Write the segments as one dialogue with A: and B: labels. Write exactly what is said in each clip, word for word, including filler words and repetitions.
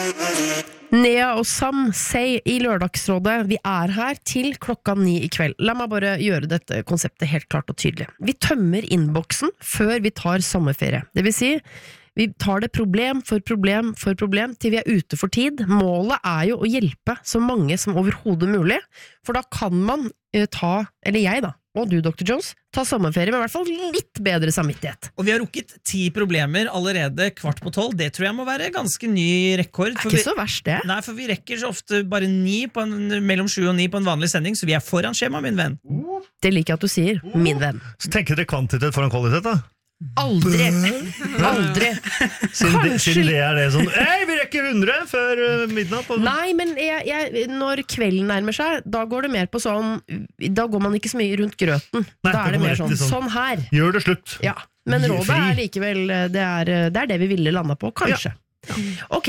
A: Nea og Sam Say i Lørdagsrådet. Vi er her til klokka ni i kveld. La meg bare gjøre dette konseptet helt klart og tydelig. Vi tømmer innboksen før vi tar sommerferie. Det vil si, vi tar det problem for problem for problem til vi er ute for tid. Målet er jo å hjelpe så mange som overhodet mulig, for da kan man eh, ta, eller jeg da, og du, doktor Jones, ta sommerferie med i hvert fall litt bedre samvittighet.
B: Og vi har rukket ti problemer allerede kvart på tolv. Det tror jeg må være ganske ny rekord.
A: Det er ikke
B: vi,
A: så verst det.
B: Nei, for vi rekker så ofte bare ni på en, mellom sju og ni på en vanlig sending, så vi er foran skjema, min venn.
A: Det liker jeg at du sier, min venn.
C: Så tenker dere kvantitet foran kvalitet da?
A: Aldri! Aldri!
C: Siden det, siden det er det sånn, hei, vi rekker hundre før uh, midnatt. Og...
A: Nei, men jeg, jeg, når kvelden nærmer seg, da går det mer på sånn, da går man ikke så mye rundt grøten.
C: Nei,
A: da er det mer sånn,
C: sånn,
A: sånn her.
C: Gjør det slutt.
A: Ja, men
C: Gi
A: rådet
C: fri.
A: er likevel, det er, det er det vi ville landa på, kanskje. Ja. Ok,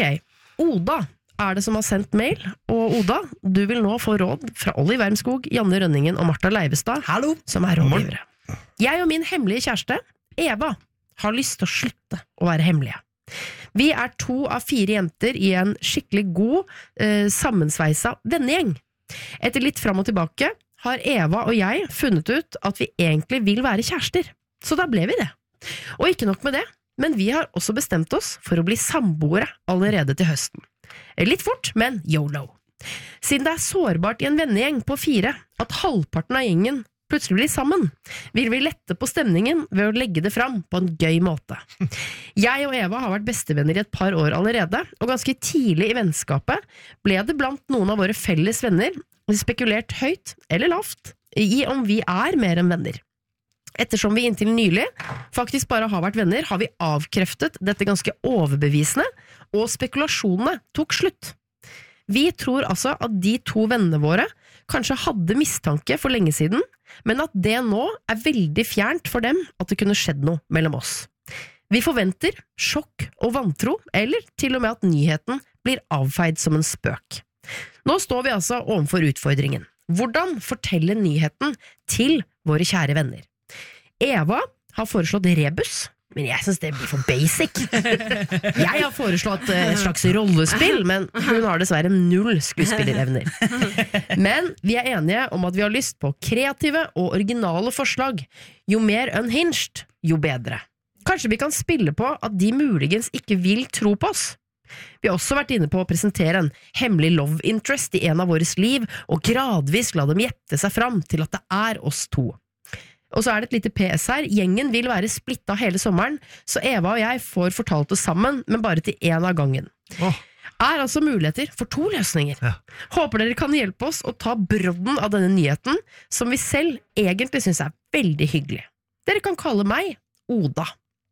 A: Oda er det som har sendt mail, og Oda, du vil nå få råd fra Olli Wermskog, Janne Rønningen og Martha Leivestad,
B: Hallo.
A: som er rådgivere. Jeg og min hemmelige kjæreste, Eva, har lyst til å slutte å være hemmelige. Vi er to av fire jenter i en skikkelig god, eh, sammensveisa vennegjeng. Etter litt fram og tilbake har Eva og jeg funnet ut at vi egentlig vil være kjærester, så da ble vi det. Og ikke nok med det, men vi har også bestemt oss for å bli samboere allerede til høsten. Litt fort, men YOLO. Siden det er sårbart i en vennegjeng på fire at halvparten av gjengen plutselig blir sammen, vil vi lette på stemningen ved å legge det fram på en gøy måte. Jeg og Eva har vært bestevenner i et par år allerede, og ganske tidlig i vennskapet ble det blant noen av våre felles venner spekulert høyt eller lavt i om vi er mer enn venner. Ettersom vi inntil nylig faktisk bare har vært venner, har vi avkreftet dette ganske overbevisende, og spekulasjonene tok slutt. Vi tror altså at de to vennene våre kanskje hadde mistanke for lenge siden, men at det nå er veldig fjernt for dem at det kunne skjedd noe mellom oss. Vi forventer sjokk og vantro, eller til og med at nyheten blir avfeid som en spøk. Nå står vi altså overfor utfordringen. Hvordan fortelle nyheten til våre kjære venner? Eva har foreslått rebus, men jeg synes det blir for basic. Jeg har foreslått et slags rollespill, men hun har dessverre null skuespillerevner. Men vi er enige om at vi har lyst på kreative og originale forslag. Jo mer unhinged, jo bedre. Kanskje vi kan spille på at de muligens ikke vil tro på oss. Vi har også vært inne på å presentere en hemmelig love interest i en av våres liv, og gradvis la dem gjette seg fram til at det er oss to. Og så er det et lite P S her, gjengen vil være splittet hele sommeren, så Eva og jeg får fortalt oss sammen, men bare til en av gangen.
C: Oh.
A: Er altså muligheter for to løsninger.
C: Ja.
A: Håper dere kan hjelpe oss å ta brodden av denne nyheten, som vi selv egentlig synes er veldig hyggelig. Dere kan kalle meg Oda.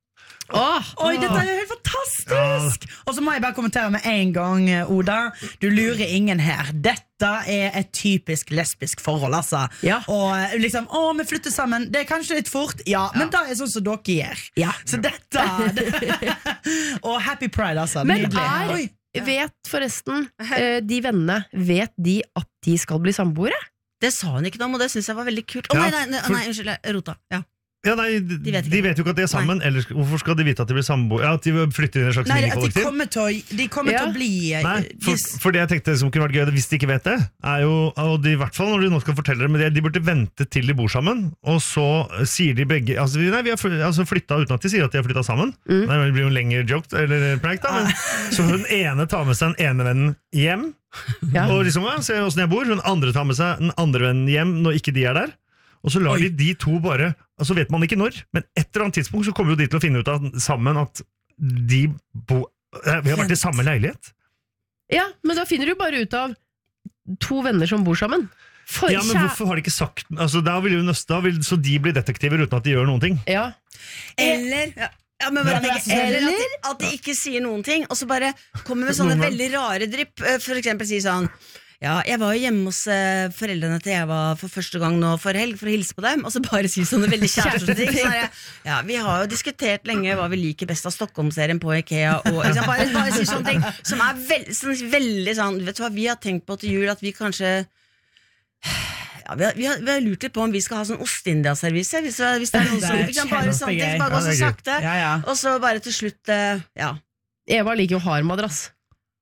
D: Åh, Oi, dette er jo helt fantastisk! Ja. Og så må jeg bare kommentere med en gang, Oda. Du lurer ingen her. Dette er et typisk lesbisk forhold, altså.
A: Ja.
D: Og liksom, å, vi flytter sammen. Det er kanskje litt fort, ja, ja. Men da er sånn som dere gjør.
A: Ja.
D: Så dette det, og happy pride, altså.
A: Men
D: nydelig.
A: er,
D: Oi.
A: vet forresten, de vennene, vet de at de skal bli samboere?
E: Det sa hun ikke noe om, og det synes jeg var veldig kult. Å,
C: Ja,
E: nei, nei, nei,
C: for-
E: nei, unnskyld, jeg rota. Ja.
C: Ja, nei, de,
E: De vet ikke.
C: de vet jo ikke at de er sammen, eller hvorfor skal de vite at de blir samboere? Ja, at de flytter inn i en slags
D: Nei, at de
C: minikollektiv?
D: kommer til å, de kommer
A: Ja.
D: til å bli
C: Nei, for,
D: de,
C: for det jeg tenkte som kunne vært gøy, hvis de ikke vet det, er jo, og de, i hvert fall når de nå skal fortelle det, men det, de burde vente til de bor sammen, og så sier de begge, altså, vi- nei, vi har fly- altså, flyttet uten at de sier at de har flyttet sammen.
A: Mm.
C: Nei, det blir jo en lengre joke, eller prank da, men, så den ene tar med seg den ene vennen hjem,
A: Ja.
C: og liksom, ja, se hvordan jeg bor, den andre tar med seg den andre vennen hjem når ikke de er der, og så lar
D: Oi.
C: de de to bare, altså vet man ikke når, men et eller annet tidspunkt så kommer jo de til å finne ut av sammen at de bo, eh, vi har vært i samme leilighet.
A: Ja, men da finner du bare ut av to venner som bor sammen. For
C: Ja, men
A: kjæ-
C: hvorfor har de ikke sagt, altså da vil jo nøste, da vil, så de blir detektiver uten at de gjør noen ting.
A: Ja.
E: Eller ja. Ja, men bare
D: Ja,
E: tenke, eller at de, at de ikke sier noen ting, og så bare kommer med sånne
C: Noen-
E: veldig rare drypp. Eh, For eksempel si sånn, ja, jeg var jo hjemme hos eh, foreldrene til Eva for første gang nå for helg, for å hilse på dem, og så bare si sånne veldig kjæresteting. Sånn der, ja, vi har jo diskutert lenge hva vi liker best av Stockholm-serien på Ikea, og liksom, bare, bare si sånne ting, som er veld, sånn, veldig sånn, vet du hva, vi har tenkt på til jul, at vi kanskje, ja, vi har, vi, har, vi har lurt litt på om vi skal ha sånn Ost-India-servise, hvis, hvis det er noen
D: Det
E: som,
D: er
E: ikke sant, bare sånne ting,
D: kjempegøy.
E: bare gå
C: Ja,
E: så
C: det er gøy.
E: sakte,
D: Ja, ja.
E: og så bare til slutt, eh, ja.
A: Eva liker jo hard madrass.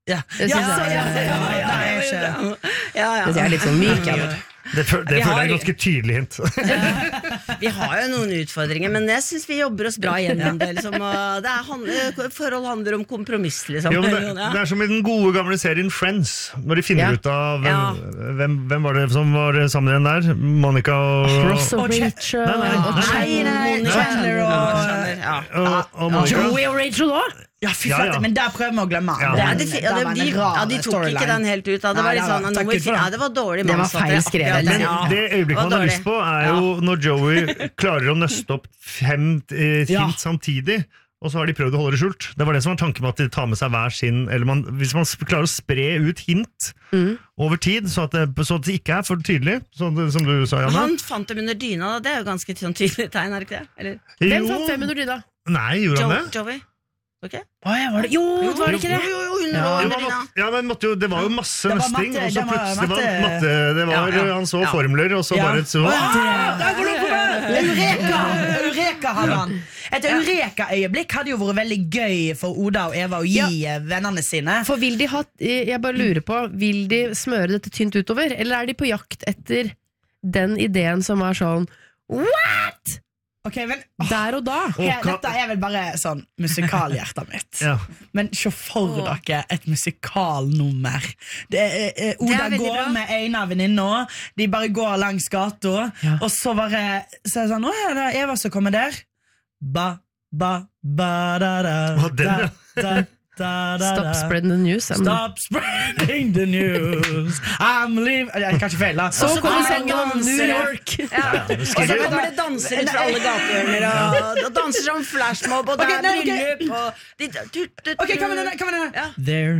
D: Ja,
A: Det
D: ja,
A: synes
D: ja,
A: jeg-
D: ja, ja, ja, ja, det er ikke
E: Ja, ja.
A: Det er litt sånn myk, jeg.
C: Det, føl- det
E: Vi
C: føler
E: har-
C: jeg er et ganske tydelig hint.
E: Vi har jo noen utfordringer, men jeg syns vi jobber oss bra gjennom det. Liksom, og det er, han- forhold handler om kompromiss, liksom.
C: Jo, men det,
E: Ja.
C: det er som i den gode gamle serien Friends, når de finner
A: Ja.
C: ut av hvem,
E: Ja.
C: hvem, hvem var det som var sammen igjen der? Monica og,
A: Ross og
D: Og Ch-
A: Rachel
C: Nei, nei,
A: og
C: nei.
A: Chandler.
D: Nei, Chandler og
E: Chandler, ja.
C: og, og Monica.
A: Joey og Rachel òg!
D: Ja, fy
C: Ja,
D: flate,
C: ja.
D: men der prøver vi å glemme
C: Ja.
D: den.
E: Ja, de, fi- ja,
D: der
E: de,
D: var
E: de,
D: en rar
E: ja, de tok
D: storyline.
E: ikke den helt ut. Da. Det
D: Nei,
E: var
D: det
E: litt
D: var-
E: sånn, nå
D: takk
E: må vi
D: Gud for
E: finne-
D: det.
E: ja, det var dårlig
A: Det var
E: mannssatt,
A: feil
E: ja.
A: skrevet.
E: Ja,
C: Men
E: ja.
C: det øyeblikket man har
E: dårlig.
C: lyst på, er jo når Joey klarer å nøste opp fem eh, hint
D: Ja.
C: samtidig. Og så har de prøvd å holde det skjult. Det var det som var tanken med at de tar med seg hver sin eller man, hvis man sp- klarer å spre ut hint over tid, så at, det, så at det ikke er for tydelig, sånn det- som du sa,
E: Men
C: Janne.
E: han fant dem under dyna, da. Det er jo ganske sånn tydelig tegn, er det ikke det? Eller
A: Hvem
C: Jo.
A: fant fem under dyna?
C: Nei, gjorde han
E: jo,
C: det?
E: Joey? Ok?
A: Å, ja, var det? Jo, var det ikke det?
E: Jo, jo, jo, under,
A: Ja.
C: Jo,
E: under
C: man
E: dyna.
C: måtte, ja, men måtte jo, det var jo masse
D: Det var
C: nøsting,
D: matte,
C: og så
D: det var
C: plutselig det var
D: matte.
C: matte. Det var,
E: Ja, ja.
C: Han så
E: Ja.
C: formler, og så
D: Ja.
C: bare så,
D: Ah, der går det på det! Eureka! Eureka hadde han. Et Eureka-øyeblikk hadde jo vært veldig gøy for Oda og Eva å gi eh, vennene sine.
A: For vil de ha, jeg bare lurer på, vil de smøre dette tynt utover, eller er de på jakt etter den ideen som er sånn what?!
D: Ok, men
A: Der og da.
D: her, Dette er vel bare sånn musikalhjertet mitt.
C: ja.
D: Men se for
E: Åh.
D: dere et musikalnummer. Det er, eh, Oda
E: Det er veldig
D: går
E: bra.
D: med en av venninna, de bare går langs gata,
A: Ja.
D: og så bare Så er det sånn Å, ja, det er Eva som kommer der. Ba, ba, ba, da, da,
C: Å, den, ja.
D: da, da, da, da,
A: Stop
D: da.
A: spreading the news. I'm-
D: Stop spreading the news. I'm leaving Jeg er kanskje feil, da.
A: Så
D: Og så
A: kommer
D: kommer
A: sangen om
D: dansere.
A: New York.
E: Ja. Og så kommer det dansere fra alle gatehjørner, og, og danser som flashmob, og det
D: Ok,
E: er
D: nei, ok.
E: bryllup, og de, tut, tut,
D: Ok, hva med denne? Hva med denne?
E: Ja.
D: There